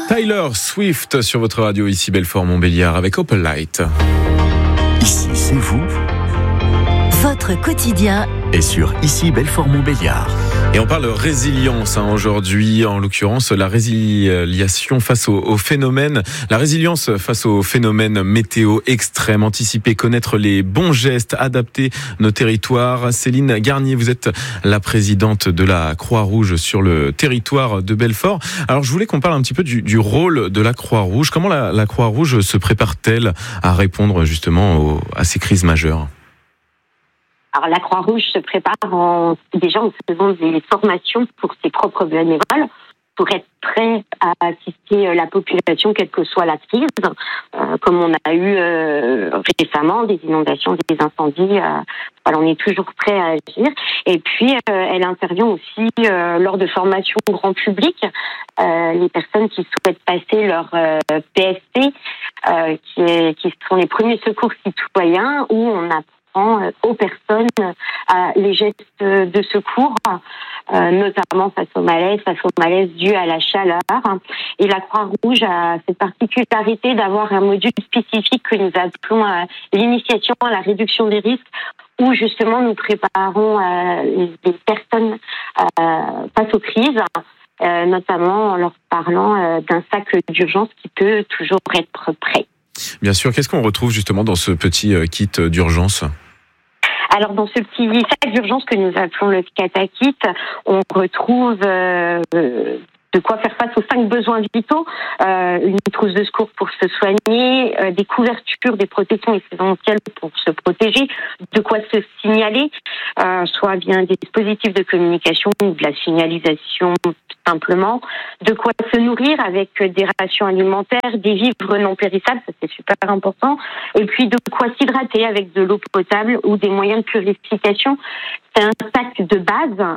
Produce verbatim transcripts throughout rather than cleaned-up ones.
Tyler Swift sur votre radio, ici Belfort-Montbéliard avec Opal Light. Ici, c'est vous. Votre quotidien Et sur Ici Belfort-Montbéliard. Et on parle résilience hein, aujourd'hui, en l'occurrence la résiliation face au, au phénomène, la résilience face aux phénomènes météo extrêmes, anticiper, connaître les bons gestes, adapter nos territoires. Céline Garnier, vous êtes la présidente de la Croix-Rouge sur le territoire de Belfort. Alors je voulais qu'on parle un petit peu du, du rôle de la Croix-Rouge. Comment la, la Croix-Rouge se prépare-t-elle à répondre justement aux, à ces crises majeures ? Alors la Croix-Rouge se prépare en, déjà en faisant des formations pour ses propres bénévoles, pour être prêt à assister la population, quelle que soit la crise, euh, comme on a eu euh, récemment des inondations, des incendies. Euh, voilà, on est toujours prêt à agir. Et puis, euh, elle intervient aussi euh, lors de formations grand public. Euh, les personnes qui souhaitent passer leur euh, P S C, euh, qui, est, qui sont les premiers secours citoyens, où on apprend aux personnes euh, les gestes de secours, euh, notamment face au malaise, face au malaise dû à la chaleur. Et la Croix-Rouge a cette particularité d'avoir un module spécifique que nous appelons euh, l'initiation à la réduction des risques, où justement nous préparons euh, les personnes euh, face aux crises, euh, notamment en leur parlant euh, d'un sac d'urgence qui peut toujours être prêt. Bien sûr, qu'est-ce qu'on retrouve justement dans ce petit kit d'urgence ? Alors dans ce petit sac d'urgence que nous appelons le Cata-Kit, on retrouve euh, de quoi faire face aux cinq besoins vitaux, euh, une trousse de secours pour se soigner, euh, des couvertures, des protections essentielles pour se protéger, de quoi se signaler, euh, soit via un dispositif de communication ou de la signalisation simplement, de quoi se nourrir avec des rations alimentaires, des vivres non périssables, ça c'est super important, et puis de quoi s'hydrater avec de l'eau potable ou des moyens de purification. C'est un sac de base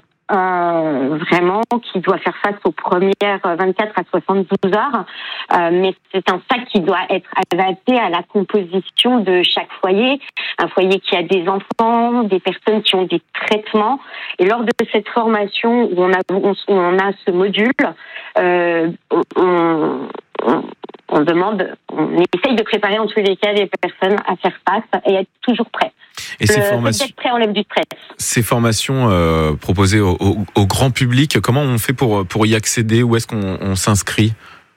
Euh, vraiment, qui doit faire face aux premières vingt-quatre à soixante-douze heures, euh, mais c'est un sac qui doit être adapté à la composition de chaque foyer, un foyer qui a des enfants, des personnes qui ont des traitements, et lors de cette formation où on a, on, on a ce module, euh, on, on, on demande, on essaye de préparer en tous les cas les personnes à faire face et être toujours prêts. Et ces formations, prêt enlève du stress. Ces formations euh, proposées au, au, au grand public, comment on fait pour, pour y accéder ? Où est-ce qu'on on s'inscrit ?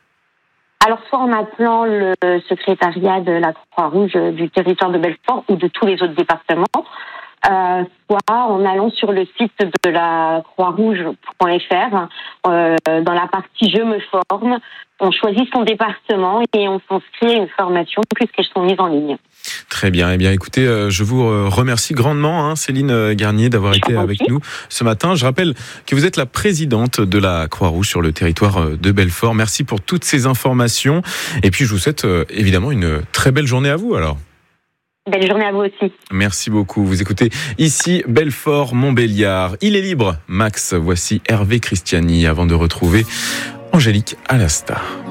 Alors, soit en appelant le secrétariat de la Croix-Rouge du territoire de Belfort ou de tous les autres départements, euh, soit en allant sur le site de la croix-rouge point f r, euh, dans la partie « Je me forme », on choisit son département et on s'inscrit à une formation puisqu'elles sont mises en ligne. Très bien. Eh bien, écoutez, euh, je vous remercie grandement, hein, Céline Garnier, d'avoir été avec nous ce matin. Je rappelle que vous êtes la présidente de la Croix-Rouge sur le territoire de Belfort. Merci pour toutes ces informations. Et puis, je vous souhaite euh, évidemment une très belle journée à vous, alors. Belle journée à vous aussi. Merci beaucoup. Vous écoutez ici Belfort-Montbéliard. Il est libre, Max. Voici Hervé Christiani avant de retrouver Angélique Alasta.